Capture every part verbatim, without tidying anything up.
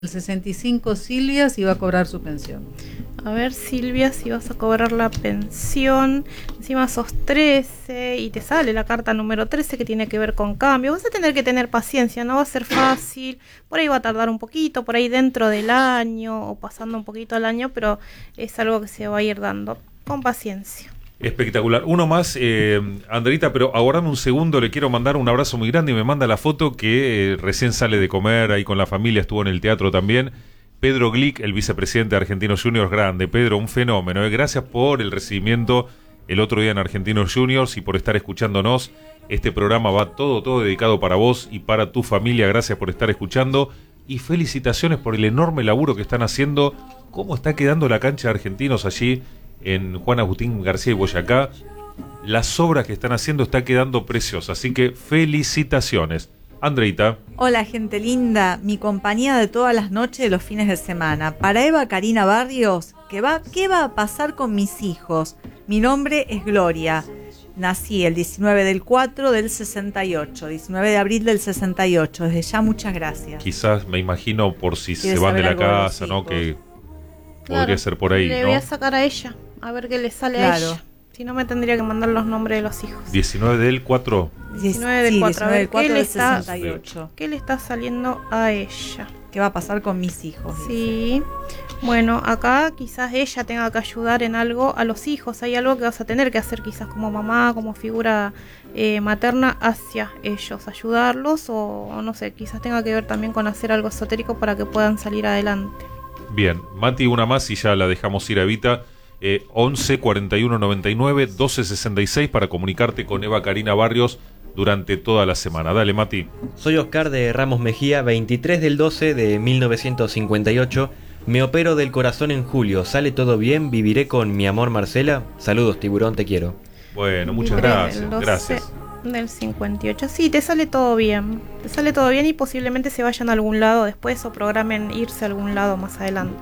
El sesenta y cinco, Silvia, si va a cobrar su pensión. A ver, Silvia, si vas a cobrar la pensión, encima sos trece y te sale la carta número trece que tiene que ver con cambio. Vas a tener que tener paciencia, no va a ser fácil, por ahí va a tardar un poquito, por ahí dentro del año o pasando un poquito el año, pero es algo que se va a ir dando con paciencia. Espectacular. Uno más, eh, Andreita, pero aguardame un segundo, le quiero mandar un abrazo muy grande y me manda la foto que eh, recién sale de comer ahí con la familia, estuvo en el teatro también. Pedro Glick, el vicepresidente de Argentinos Juniors, grande. Pedro, un fenómeno. Eh. Gracias por el recibimiento el otro día en Argentinos Juniors y por estar escuchándonos. Este programa va todo, todo dedicado para vos y para tu familia. Gracias por estar escuchando y felicitaciones por el enorme laburo que están haciendo. ¿Cómo está quedando la cancha de Argentinos allí en Juan Agustín García y Boyacá? Las obras que están haciendo está quedando preciosas, así que felicitaciones. Andreita. Hola, gente linda, mi compañía de todas las noches de los fines de semana. Para Eva Karina Barrios, ¿qué va, qué va a pasar con mis hijos? Mi nombre es Gloria. Nací el diecinueve del cuatro del sesenta y ocho, diecinueve de abril del sesenta y ocho. Desde ya, muchas gracias. Quizás, me imagino, por si se van de la casa, ¿no? Que claro, podría ser por ahí, le ¿no? voy a sacar a ella, a ver qué le sale Claro. a ella. Si no, me tendría que mandar los nombres de los hijos. diecinueve del cuatro. diecinueve del Sí, cuatro, a ver, diecinueve del cuatro ¿qué le del está- sesenta y ocho. ¿Qué le está saliendo a ella? ¿Qué va a pasar con mis hijos? Sí, bueno, acá quizás ella tenga que ayudar en algo a los hijos. Hay algo que vas a tener que hacer quizás como mamá, como figura eh, materna hacia ellos, ayudarlos o, o no sé, quizás tenga que ver también con hacer algo esotérico para que puedan salir adelante. Bien, Mati, una más y ya la dejamos ir a Evita. Eh, once cuarenta y uno noventa y nueve doce sesenta y seis para comunicarte con Eva Karina Barrios durante toda la semana. Dale, Mati. Soy Oscar de Ramos Mejía, veintitrés del doce de mil novecientos cincuenta y ocho. Me opero del corazón en julio. ¿Sale todo bien? ¿Viviré con mi amor Marcela? Saludos, tiburón, te quiero. Bueno, muchas Viviré gracias. del doce Gracias. Del cincuenta y ocho. Sí, te sale todo bien. Te sale todo bien y posiblemente se vayan a algún lado después o programen irse a algún lado más adelante.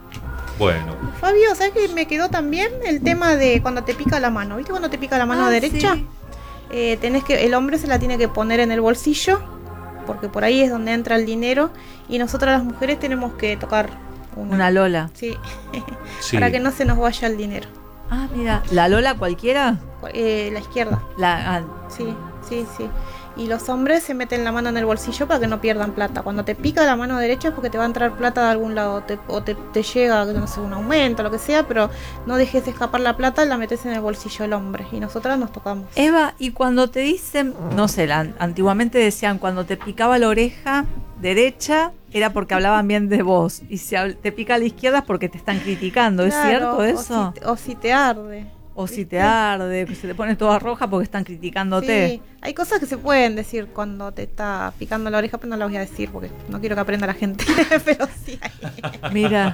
Bueno, Fabio, ¿sabes qué me quedó también? El tema de cuando te pica la mano. ¿Viste cuando te pica la mano Ah, derecha? sí. Eh, tenés que, el hombre se la tiene que poner en el bolsillo, porque por ahí es donde entra el dinero, y nosotras las mujeres tenemos que tocar una, Una Lola. sí, sí. para que no se nos vaya el dinero. Ah, mira, ¿la Lola cualquiera? Eh, la izquierda, La, ah, sí, sí, sí. Y los hombres se meten la mano en el bolsillo para que no pierdan plata. Cuando te pica la mano derecha es porque te va a entrar plata de algún lado, te, o te, te llega, no sé, un aumento, lo que sea, pero no dejes de escapar la plata, la metes en el bolsillo el hombre, y nosotras nos tocamos. Eva, y cuando te dicen, no sé, la, antiguamente decían cuando te picaba la oreja derecha era porque hablaban bien de vos, y si hab- te pica a la izquierda es porque te están criticando, ¿es Claro, cierto eso? O si, te- o si te arde. O si ¿viste? te arde, se te pone toda roja porque están criticándote. Sí, hay cosas que se pueden decir cuando te está picando la oreja, pero no las voy a decir porque no quiero que aprenda la gente, pero sí hay. Mira,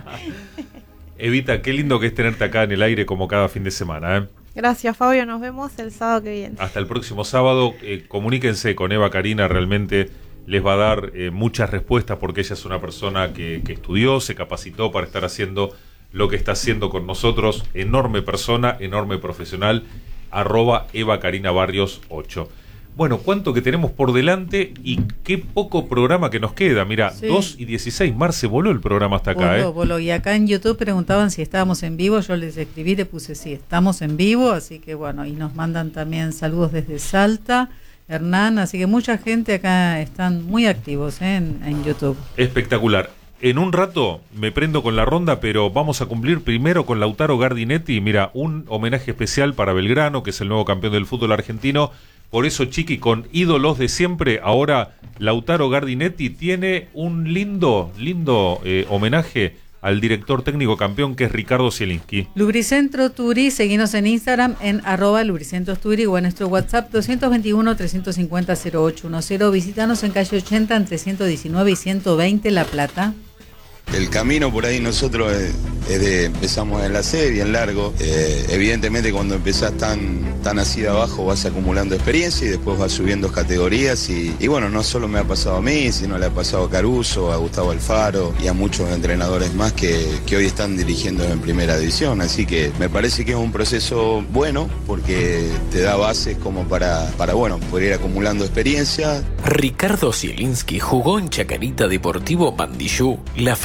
Evita, qué lindo que es tenerte acá en el aire como cada fin de semana, ¿eh? Gracias, Fabio, nos vemos el sábado que viene. Hasta el próximo sábado. Eh, comuníquense con Eva Karina, realmente les va a dar eh, muchas respuestas porque ella es una persona que, que estudió, se capacitó para estar haciendo lo que está haciendo con nosotros. Enorme persona, enorme profesional. Arroba Eva Karina Barrios ocho. Bueno, cuánto que tenemos por delante y qué poco programa que nos queda. Mira, Sí. dos y dieciséis. Marce, voló el programa hasta acá, Voló, ¿eh? voló. Y acá en YouTube preguntaban si estábamos en vivo. Yo les escribí, le puse sí, estamos en vivo. Así que bueno, y nos mandan también saludos desde Salta, Hernán. Así que mucha gente acá están muy activos, ¿eh? en, en YouTube. Espectacular. En un rato me prendo con la ronda, pero vamos a cumplir primero con Lautaro Gardinetti. Mira, un homenaje especial para Belgrano, que es el nuevo campeón del fútbol argentino. Por eso, Chiqui, con ídolos de siempre, ahora Lautaro Gardinetti tiene un lindo, lindo eh, homenaje al director técnico campeón, que es Ricardo Zielinski. Lubricentro Turi, seguinos en Instagram en arroba Lubricentros Turi o en nuestro WhatsApp dos dos uno, tres cinco cero, cero ocho uno cero. Visítanos en calle ochenta entre ciento diecinueve y ciento veinte La Plata. El camino por ahí nosotros es, es de, empezamos en la C, bien largo. Eh, evidentemente cuando empezás tan, tan así de abajo vas acumulando experiencia y después vas subiendo categorías y, y bueno, no solo me ha pasado a mí, sino le ha pasado a Caruso, a Gustavo Alfaro y a muchos entrenadores más que, que hoy están dirigiendo en primera división. Así que me parece que es un proceso bueno porque te da bases como para, para bueno, poder ir acumulando experiencia. Ricardo Zielinski jugó en Chacarita Deportivo Mandillú la